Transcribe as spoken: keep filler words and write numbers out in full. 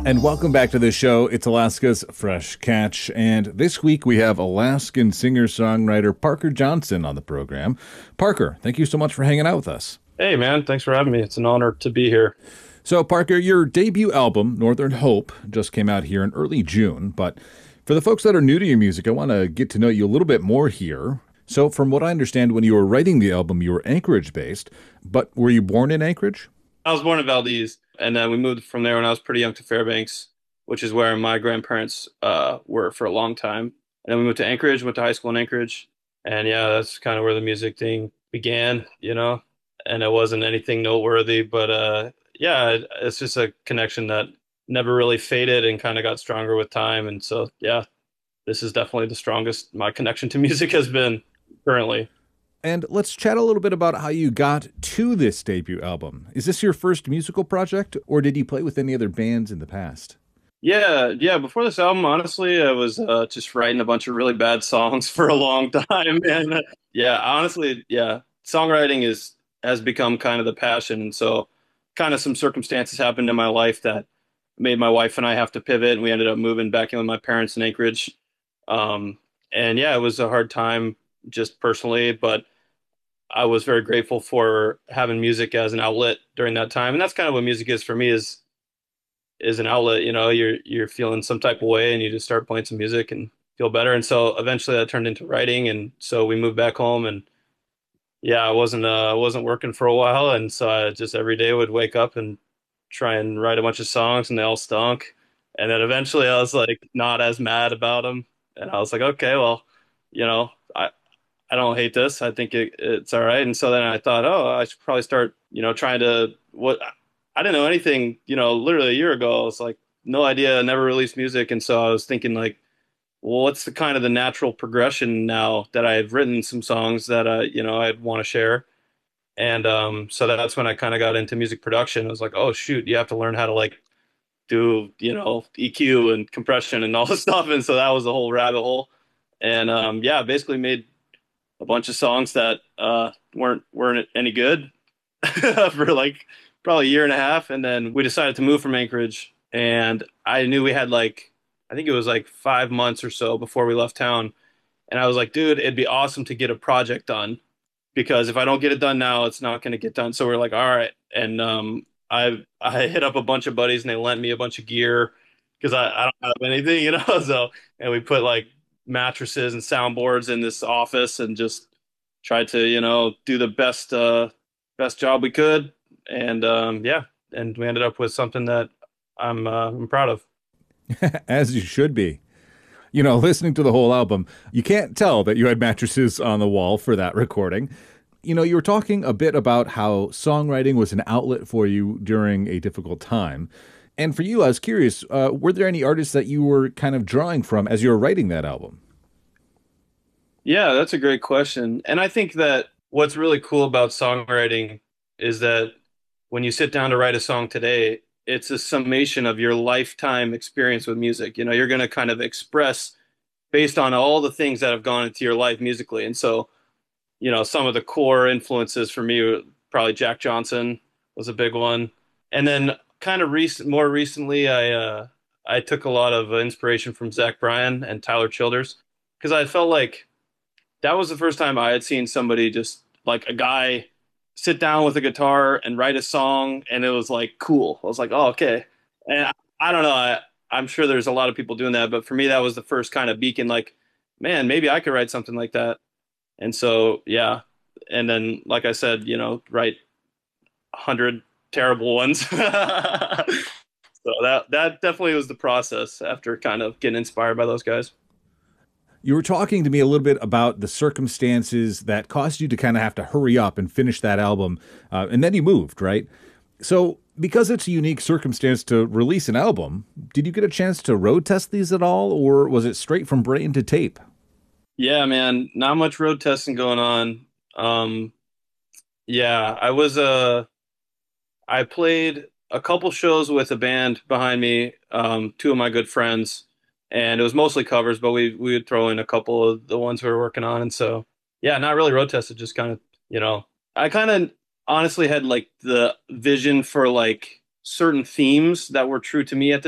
And welcome back to the show. It's Alaska's Fresh Catch. And this week we have Alaskan singer-songwriter Parker Johnson on the program. Parker, thank you so much for hanging out with us. Hey, man. Thanks for having me. It's an honor to be here. So, Parker, your debut album, Northern Hope, just came out here in early June. But for the folks that are new to your music, I want to get to know you a little bit more here. So, from what I understand, when you were writing the album, you were Anchorage-based. But were you born in Anchorage? I was born in Valdez, and then we moved from there when I was pretty young to Fairbanks, which is where my grandparents uh, were for a long time. And then we moved to Anchorage, went to high school in Anchorage. And yeah, that's kind of where the music thing began, you know, and it wasn't anything noteworthy, but uh, yeah, it, it's just a connection that never really faded and kind of got stronger with time. And so, yeah, this is definitely the strongest my connection to music has been currently. And let's chat a little bit about how you got to this debut album. Is this your first musical project, or did you play with any other bands in the past? Yeah, yeah. Before this album, honestly, I was uh, just writing a bunch of really bad songs for a long time. And uh, yeah, honestly, yeah, songwriting is has become kind of the passion. And so, kind of some circumstances happened in my life that made my wife and I have to pivot, and we ended up moving back in with my parents in Anchorage. Um, and yeah, it was a hard time just personally, but I was very grateful for having music as an outlet during that time. And that's kind of what music is for me is is an outlet. You know, you're you're feeling some type of way and you just start playing some music and feel better. And so eventually that turned into writing. And so we moved back home and yeah, I wasn't uh I wasn't working for a while. And so I just every day would wake up and try and write a bunch of songs and they all stunk. And then eventually I was like not as mad about them. And I was like, okay, well, you know, I, I don't hate this. I think it, it's all right. And so then I thought, oh, I should probably start, you know, trying to what I didn't know anything, you know, literally a year ago. I was like, no idea, never released music. And so I was thinking like, well, what's the kind of the natural progression now that I've written some songs that, uh, you know, I'd want to share. And um, so that's when I kind of got into music production. I was like, oh, shoot, you have to learn how to like do, you know, E Q and compression and all this stuff. And so that was a whole rabbit hole. And um, yeah, basically made a bunch of songs that uh, weren't weren't any good for like probably a year and a half, and then we decided to move from Anchorage. And I knew we had like I think it was like five months or so before we left town, and I was like, dude, it'd be awesome to get a project done because if I don't get it done now, it's not going to get done. So we're like, all right, and um, I I hit up a bunch of buddies and they lent me a bunch of gear because I, I don't have anything, you know. So and we put like mattresses and soundboards in this office and just tried to, you know, do the best uh best job we could. And um yeah, and we ended up with something that I'm uh, I'm proud of. As you should be. You know, listening to the whole album, you can't tell that you had mattresses on the wall for that recording. You know, you were talking a bit about how songwriting was an outlet for you during a difficult time. And for you, I was curious, uh, were there any artists that you were kind of drawing from as you were writing that album? Yeah, that's a great question. And I think that what's really cool about songwriting is that when you sit down to write a song today, it's a summation of your lifetime experience with music. You know, you're going to kind of express based on all the things that have gone into your life musically. And so, you know, some of the core influences for me were probably Jack Johnson was a big one. And then kind of recent, more recently, I uh, I took a lot of inspiration from Zach Bryan and Tyler Childers because I felt like that was the first time I had seen somebody just like a guy sit down with a guitar and write a song, and it was like cool. I was like, oh, okay. And I, I don't know. I, I'm sure there's a lot of people doing that, but for me, that was the first kind of beacon. Like, man, maybe I could write something like that. And so, yeah. And then, like I said, you know, write a hundred terrible ones. So that that definitely was the process after kind of getting inspired by those guys. You were talking to me a little bit about the circumstances that caused you to kind of have to hurry up and finish that album. Uh, and then you moved, right? So, because it's a unique circumstance to release an album, did you get a chance to road test these at all, or was it straight from brain to tape? Yeah, man, not much road testing going on. Um, yeah, I was uh I played a couple shows with a band behind me, um, two of my good friends, and it was mostly covers, but we we would throw in a couple of the ones we were working on, and so yeah, not really road tested, just kind of you know, I kind of honestly had like the vision for like certain themes that were true to me at the